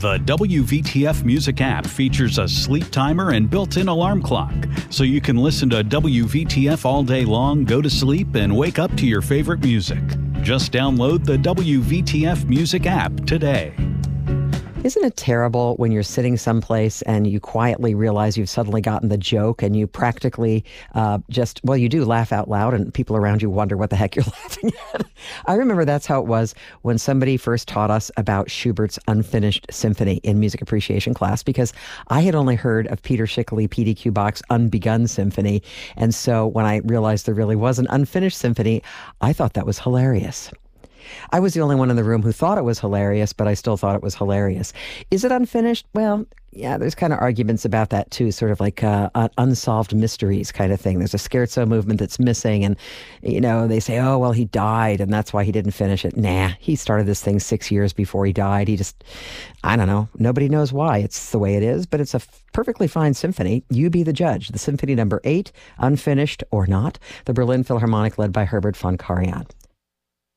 The WVTF Music app features a sleep timer and built-in alarm clock, so you can listen to WVTF all day long, go to sleep, and wake up to your favorite music. Just download the WVTF Music app today. Isn't it terrible when you're sitting someplace and you quietly realize you've suddenly gotten the joke and you practically you do laugh out loud and people around you wonder what the heck you're laughing at? I remember that's how it was when somebody first taught us about Schubert's Unfinished Symphony in music appreciation class, because I had only heard of Peter Schickele, PDQ Bach's Unbegun Symphony. And so when I realized there really was an unfinished symphony, I thought that was hilarious. I was the only one in the room who thought it was hilarious, but I still thought it was hilarious. Is it unfinished? Well, yeah, there's kind of arguments about that too, sort of like unsolved mysteries kind of thing. There's a scherzo movement that's missing, and, they say, oh, well, he died, and that's why he didn't finish it. Nah, he started this thing 6 years before he died. I don't know. Nobody knows why. It's the way it is, but it's a perfectly fine symphony. You be the judge. The Symphony number 8, unfinished or not, the Berlin Philharmonic led by Herbert von Karajan.